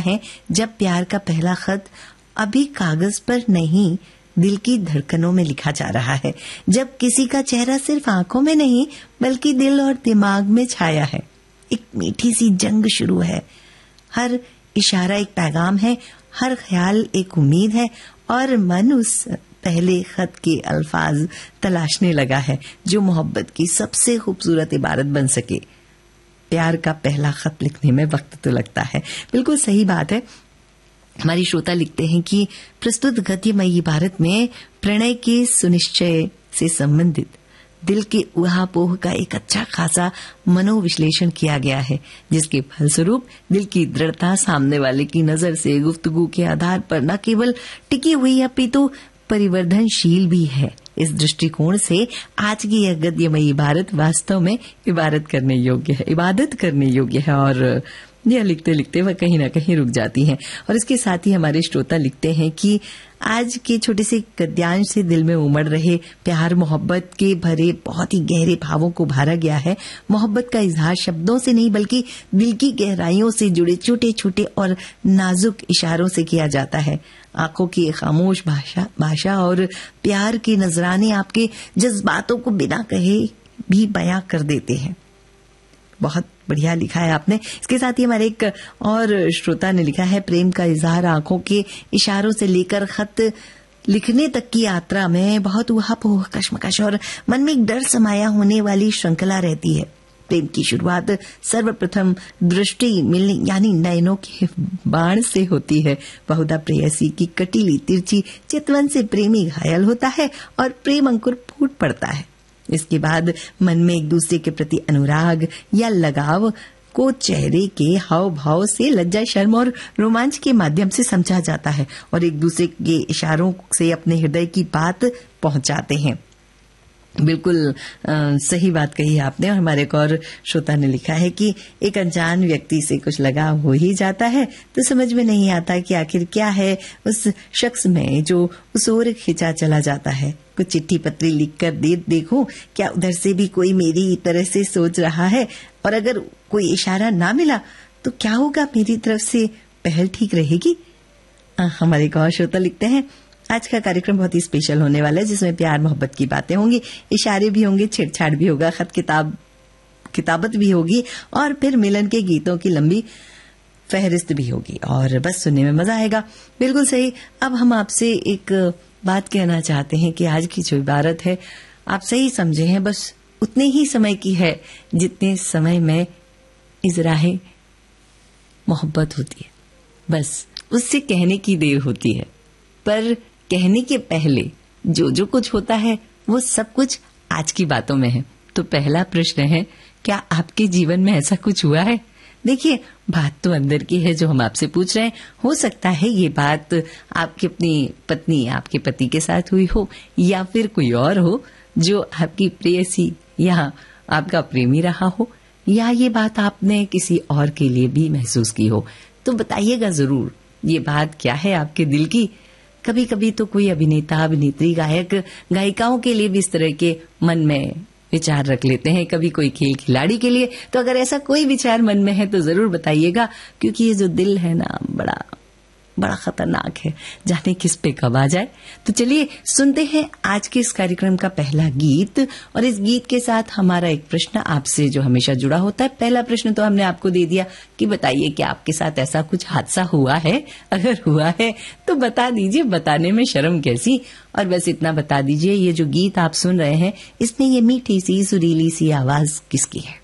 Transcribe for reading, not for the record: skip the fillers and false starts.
है जब प्यार का पहला खत अभी कागज पर नहीं दिल की धड़कनों में लिखा जा रहा है, जब किसी का चेहरा सिर्फ आंखों में नहीं बल्कि दिल और दिमाग में छाया है। एक मीठी सी जंग शुरू है, हर इशारा एक पैगाम है, हर ख्याल एक उम्मीद है और मन उस पहले खत के अल्फाज तलाशने लगा है जो मोहब्बत की सबसे खूबसूरत इबारत बन सके। प्यार का पहला खत लिखने में वक्त तो लगता है, बिल्कुल सही बात है। हमारी श्रोता लिखते हैं कि प्रस्तुत गद्यमयी इबारत में प्रणय के सुनिश्चय से संबंधित दिल के उहापोह का एक अच्छा खासा मनोविश्लेषण किया गया है, जिसके फलस्वरूप दिल की दृढ़ता सामने वाले की नजर से गुफ्तगू के आधार पर न केवल टिकी हुई अपितु परिवर्तनशील भी है। इस दृष्टिकोण से आज की यह गद्यमयी इबारत वास्तव में इबादत करने योग्य है और यह लिखते लिखते वह कहीं ना कहीं रुक जाती हैं। और इसके साथ ही हमारे श्रोता लिखते हैं कि आज के छोटे से गद्यांश से दिल में उमड़ रहे प्यार मोहब्बत के भरे बहुत ही गहरे भावों को भरा गया है। मोहब्बत का इजहार शब्दों से नहीं बल्कि दिल की गहराइयों से जुड़े छोटे छोटे और नाजुक इशारों से किया जाता है। आंखों की खामोश भाषा और प्यार के नजराने आपके जज्बातों को बिना कहे भी बयां कर देते हैं। बहुत बढ़िया लिखा है आपने। इसके साथ ही हमारे एक और श्रोता ने लिखा है, प्रेम का इजहार आंखों के इशारों से लेकर खत लिखने तक की यात्रा में बहुत उहापोह, कश्मकश और मन में एक डर समाया होने वाली श्रृंखला रहती है। प्रेम की शुरुआत सर्वप्रथम दृष्टि मिलने यानी नयनों के बाण से होती है। बहुधा प्रेयसी की कटीली तिरछी चितवन से प्रेमी घायल होता है और प्रेम अंकुर फूट पड़ता है। इसके बाद मन में एक दूसरे के प्रति अनुराग या लगाव को चेहरे के हाव भाव से लज्जा, शर्म और रोमांच के माध्यम से समझा जाता है और एक दूसरे के इशारों से अपने हृदय की बात पहुंचाते हैं। बिल्कुल सही बात कही आपने। और हमारे एक और श्रोता ने लिखा है कि एक अनजान व्यक्ति से कुछ लगाव हो ही जाता है तो समझ में नहीं आता कि आखिर क्या है उस शख्स में जो उस ओर खिंचा चला जाता है। कुछ चिट्ठी पत्री लिखकर देखूं क्या उधर से भी कोई मेरी तरह से सोच रहा है, और अगर कोई इशारा ना मिला तो क्या होगा, मेरी तरफ से पहल ठीक रहेगी। हमारे एक और श्रोता लिखते हैं, आज का कार्यक्रम बहुत ही स्पेशल होने वाला है जिसमें प्यार मोहब्बत की बातें होंगी, इशारे भी होंगे, छेड़छाड़ भी होगा, खत किताबत भी होगी और फिर मिलन के गीतों की लंबी फहरिस्त भी होगी और बस सुनने में मजा आएगा। बिल्कुल सही। अब हम आपसे एक बात कहना चाहते हैं कि आज की जो इबारत है आप सही समझे हैं, बस उतने ही समय की है जितने समय में इजराहे मोहब्बत होती है। बस उससे कहने की देर होती है, पर कहने के पहले जो कुछ होता है वो सब कुछ आज की बातों में है। तो पहला प्रश्न है, क्या आपके जीवन में ऐसा कुछ हुआ है? देखिए, बात तो अंदर की है जो हम आपसे पूछ रहे हैं। हो सकता है ये बात आपकी अपनी पत्नी, आपके पति के साथ हुई हो या फिर कोई और हो जो आपकी प्रेयसी या आपका प्रेमी रहा हो, या ये बात आपने किसी और के लिए भी महसूस की हो। तो बताइएगा जरूर ये बात क्या है आपके दिल की। कभी कभी तो कोई अभिनेता, अभिनेत्री, गायक, गायिकाओं के लिए भी इस तरह के मन में विचार रख लेते हैं, कभी कोई खेल खिलाड़ी के लिए। तो अगर ऐसा कोई विचार मन में है तो जरूर बताइएगा, क्योंकि ये जो दिल है ना बड़ा खतरनाक है, जाने किस पे कब आ जाए। तो चलिए सुनते हैं आज के इस कार्यक्रम का पहला गीत, और इस गीत के साथ हमारा एक प्रश्न आपसे जो हमेशा जुड़ा होता है। पहला प्रश्न तो हमने आपको दे दिया कि बताइए कि आपके साथ ऐसा कुछ हादसा हुआ है, अगर हुआ है तो बता दीजिए, बताने में शर्म कैसी। और बस इतना बता दीजिए, ये जो गीत आप सुन रहे हैं इसमें ये मीठी सी सुरीली सी आवाज किसकी है?